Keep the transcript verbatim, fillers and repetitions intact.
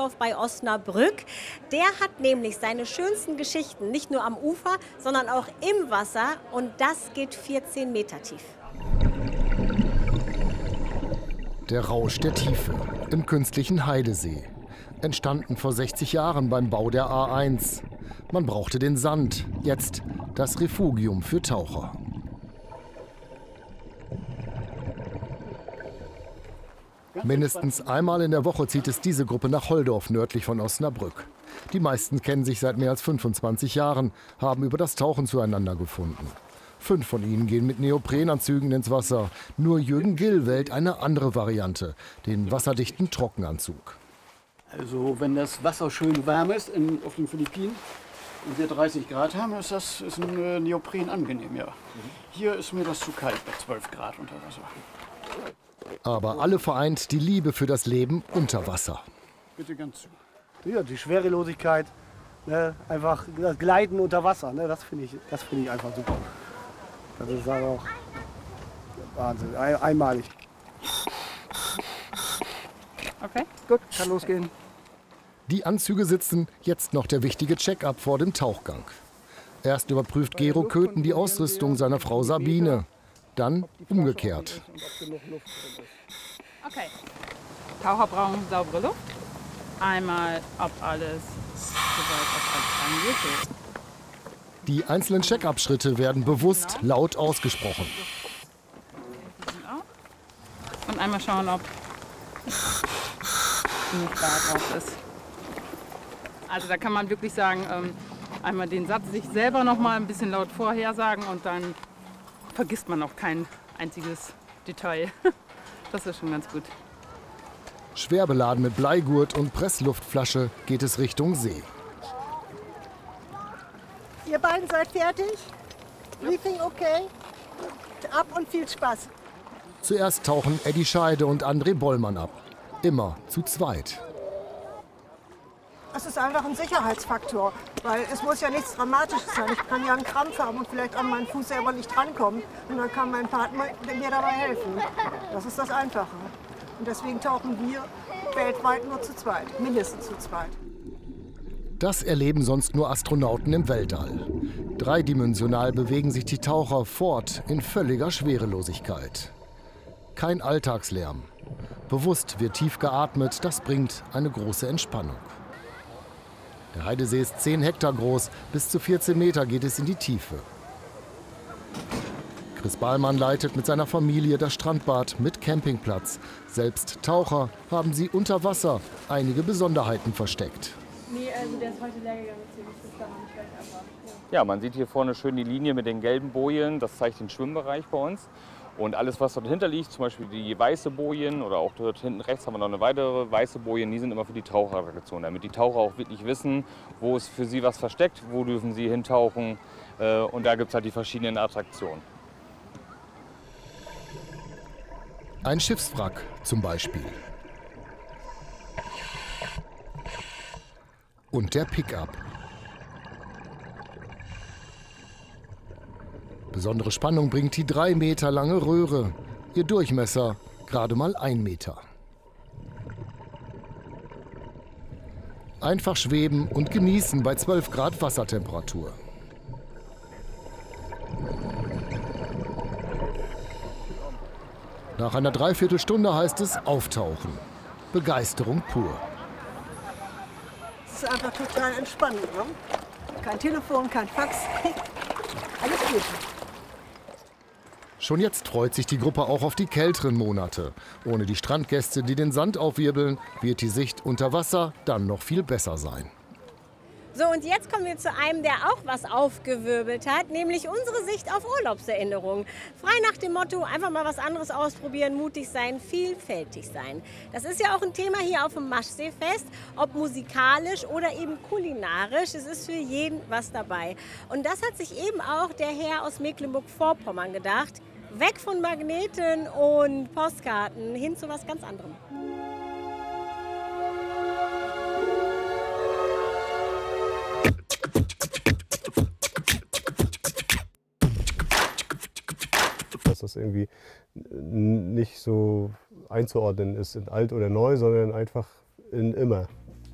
Tauchdorf bei Osnabrück. Der hat nämlich seine schönsten Geschichten nicht nur am Ufer, sondern auch im Wasser. Und das geht vierzehn Meter tief. Der Rausch der Tiefe im künstlichen Heidesee. Entstanden vor sechzig Jahren beim Bau der A eins. Man brauchte den Sand, jetzt das Refugium für Taucher. Mindestens einmal in der Woche zieht es diese Gruppe nach Holdorf nördlich von Osnabrück. Die meisten kennen sich seit mehr als fünfundzwanzig Jahren, haben über das Tauchen zueinander gefunden. Fünf von ihnen gehen mit Neoprenanzügen ins Wasser. Nur Jürgen Gill wählt eine andere Variante, den wasserdichten Trockenanzug. Also wenn das Wasser schön warm ist in, auf den Philippinen und wir dreißig Grad haben, ist das ist ein äh, Neopren angenehm, ja. Hier ist mir das zu kalt bei zwölf Grad unter Wasser. Aber alle vereint die Liebe für das Leben unter Wasser. Bitte ganz zu. Ja, die Schwerelosigkeit, ne, einfach das Gleiten unter Wasser, ne, das finde ich, das finde ich einfach super. Das ist aber auch Wahnsinn, ein, einmalig. Okay, gut, kann losgehen. Die Anzüge sitzen, jetzt noch der wichtige Check-up vor dem Tauchgang. Erst überprüft Gero Köthen die Ausrüstung seiner Frau Sabine, dann umgekehrt. Okay, Taucher brauchen saubere Luft. Einmal, ob alles soweit auf alles angeht. Die einzelnen Check-up-Schritte werden bewusst laut ausgesprochen. Und einmal schauen, ob genug Bar drauf ist. Also da kann man wirklich sagen, ähm, einmal den Satz sich selber noch mal ein bisschen laut vorhersagen und dann vergisst man auch kein einziges Detail. Das ist schon ganz gut. Schwer beladen mit Bleigurt und Pressluftflasche geht es Richtung See. Ihr beiden seid fertig? Briefing okay? Ab und viel Spaß. Zuerst tauchen Eddie Scheide und André Bollmann ab. Immer zu zweit. Das ist einfach ein Sicherheitsfaktor, weil es muss ja nichts Dramatisches sein. Ich kann ja einen Krampf haben und vielleicht an meinen Fuß selber nicht drankommen. Und dann kann mein Partner mir dabei helfen. Das ist das Einfache. Und deswegen tauchen wir weltweit nur zu zweit, mindestens zu zweit. Das erleben sonst nur Astronauten im Weltall. Dreidimensional bewegen sich die Taucher fort in völliger Schwerelosigkeit. Kein Alltagslärm. Bewusst wird tief geatmet, das bringt eine große Entspannung. Der Heidesee ist zehn Hektar groß, bis zu vierzehn Meter geht es in die Tiefe. Chris Ballmann leitet mit seiner Familie das Strandbad mit Campingplatz. Selbst Taucher haben sie unter Wasser einige Besonderheiten versteckt. Nee, also der ist heute leer gegangen, deswegen ist das da noch nicht gleich einfach. Ja, man sieht hier vorne schön die Linie mit den gelben Bojen, das zeigt den Schwimmbereich bei uns. Und alles, was dort dahinter liegt, zum Beispiel die weiße Bojen oder auch dort hinten rechts haben wir noch eine weitere weiße Bojen, die sind immer für die Taucherattraktion, damit die Taucher auch wirklich wissen, wo ist für sie was versteckt, wo dürfen sie hintauchen. Und da gibt es halt die verschiedenen Attraktionen. Ein Schiffswrack zum Beispiel. Und der Pickup. Besondere Spannung bringt die drei Meter lange Röhre. Ihr Durchmesser gerade mal ein Meter. Einfach schweben und genießen bei zwölf Grad Wassertemperatur. Nach einer Dreiviertelstunde heißt es auftauchen. Begeisterung pur. Es ist einfach total entspannend. Ne? Kein Telefon, kein Fax, alles gut. Schon jetzt freut sich die Gruppe auch auf die kälteren Monate. Ohne die Strandgäste, die den Sand aufwirbeln, wird die Sicht unter Wasser dann noch viel besser sein. So, und jetzt kommen wir zu einem, der auch was aufgewirbelt hat, nämlich unsere Sicht auf Urlaubserinnerungen. Frei nach dem Motto, einfach mal was anderes ausprobieren, mutig sein, vielfältig sein. Das ist ja auch ein Thema hier auf dem Maschseefest, ob musikalisch oder eben kulinarisch. Es ist für jeden was dabei. Und das hat sich eben auch der Herr aus Mecklenburg-Vorpommern gedacht. Weg von Magneten und Postkarten hin zu was ganz anderem. Dass das irgendwie nicht so einzuordnen ist in alt oder neu, sondern einfach in immer.